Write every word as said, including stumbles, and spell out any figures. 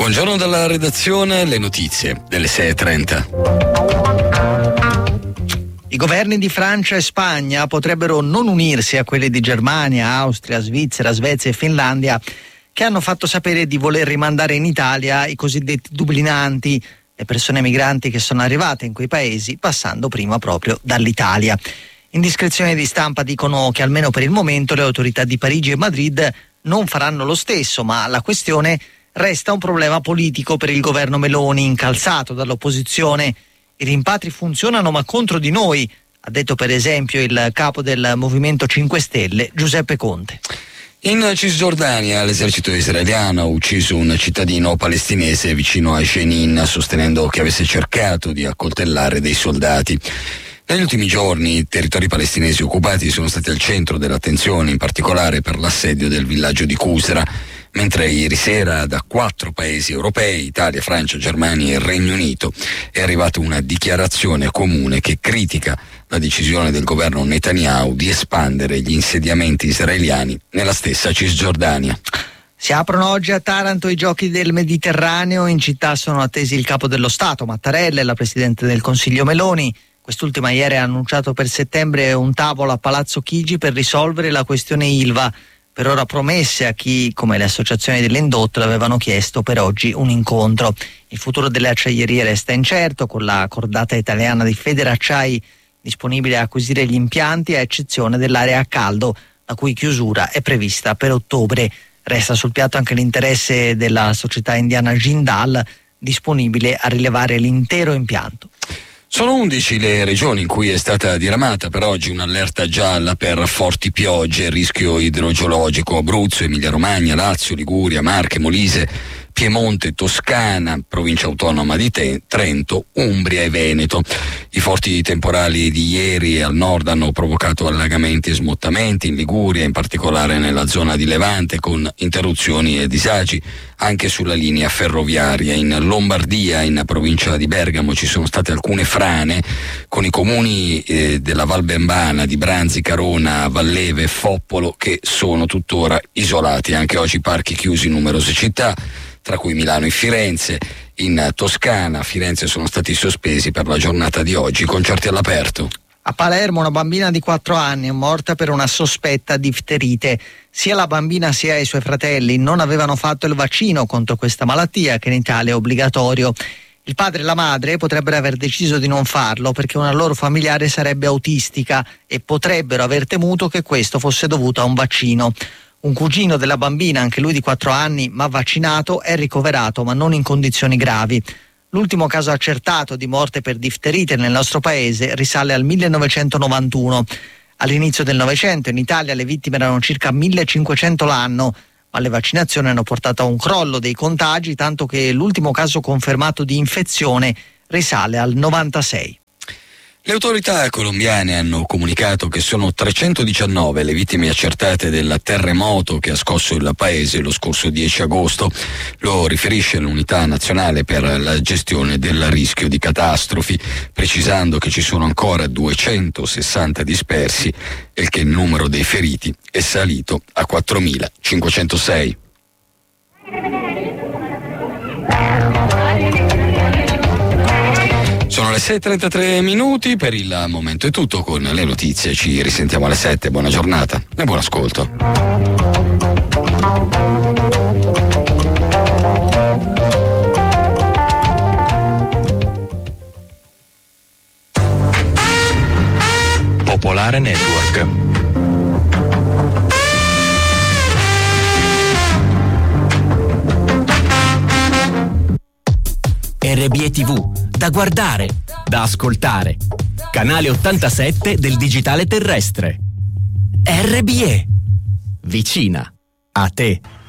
Buongiorno dalla redazione, le notizie delle sei e trenta. I governi di Francia e Spagna potrebbero non unirsi a quelli di Germania, Austria, Svizzera, Svezia e Finlandia, che hanno fatto sapere di voler rimandare in Italia i cosiddetti dublinanti, le persone migranti che sono arrivate in quei paesi passando prima proprio dall'Italia. Indiscrezioni di stampa dicono che almeno per il momento le autorità di Parigi e Madrid non faranno lo stesso, ma la questione resta un problema politico per il governo Meloni, incalzato dall'opposizione. I rimpatri funzionano ma contro di noi, ha detto per esempio il capo del Movimento cinque Stelle, Giuseppe Conte. In Cisgiordania l'esercito israeliano ha ucciso un cittadino palestinese vicino a Jenin, sostenendo che avesse cercato di accoltellare dei soldati. Negli ultimi giorni i territori palestinesi occupati sono stati al centro dell'attenzione, in particolare per l'assedio del villaggio di Qusra, mentre ieri sera da quattro paesi europei, Italia, Francia, Germania e il Regno Unito, è arrivata una dichiarazione comune che critica la decisione del governo Netanyahu di espandere gli insediamenti israeliani nella stessa Cisgiordania. Si aprono oggi a Taranto i Giochi del Mediterraneo. In città sono attesi il capo dello Stato Mattarella e la Presidente del Consiglio Meloni. Quest'ultima ieri ha annunciato per settembre un tavolo a Palazzo Chigi per risolvere la questione Ilva, per ora promesse a chi, come le associazioni dell'indotto, avevano chiesto per oggi un incontro. Il futuro delle acciaierie resta incerto, con la cordata italiana di Federacciai disponibile a acquisire gli impianti, a eccezione dell'area a caldo, la cui chiusura è prevista per ottobre. Resta sul piatto anche l'interesse della società indiana Jindal, disponibile a rilevare l'intero impianto. Sono undici le regioni in cui è stata diramata per oggi un'allerta gialla per forti piogge e rischio idrogeologico: Abruzzo, Emilia-Romagna, Lazio, Liguria, Marche, Molise, Piemonte, Toscana, provincia autonoma di Trento, Umbria e Veneto. I forti temporali di ieri al nord hanno provocato allagamenti e smottamenti in Liguria, in particolare nella zona di Levante, con interruzioni e disagi anche sulla linea ferroviaria. In Lombardia, in provincia di Bergamo, ci sono state alcune frane con i comuni eh, della Val Bembana, di Branzi, Carona, Valleve e Foppolo che sono tuttora isolati. Anche oggi parchi chiusi in numerose città, tra cui Milano e Firenze. In Toscana, a Firenze sono stati sospesi per la giornata di oggi i concerti all'aperto. A Palermo una bambina di quattro anni è morta per una sospetta difterite. Sia la bambina sia i suoi fratelli non avevano fatto il vaccino contro questa malattia, che in Italia è obbligatorio. Il padre e la madre potrebbero aver deciso di non farlo perché una loro familiare sarebbe autistica e potrebbero aver temuto che questo fosse dovuto a un vaccino. Un cugino della bambina, anche lui di quattro anni, ma vaccinato, è ricoverato ma non in condizioni gravi. L'ultimo caso accertato di morte per difterite nel nostro paese risale al millenovecentonovantuno. All'inizio del Novecento in Italia le vittime erano circa millecinquecento l'anno, ma le vaccinazioni hanno portato a un crollo dei contagi, tanto che l'ultimo caso confermato di infezione risale al novantasei. Le autorità colombiane hanno comunicato che sono trecentodiciannove le vittime accertate del terremoto che ha scosso il paese lo scorso dieci agosto. Lo riferisce l'Unità Nazionale per la Gestione del Rischio di Catastrofi, precisando che ci sono ancora duecentosessanta dispersi e che il numero dei feriti è salito a quattromilacinquecentosei. Sono le sei e trentatré minuti, per il momento è tutto con le notizie, ci risentiamo alle sette, buona giornata e buon ascolto. Popolare Network. R B E T V, da guardare, da ascoltare. Canale ottantasette del digitale terrestre. R B E, vicina a te.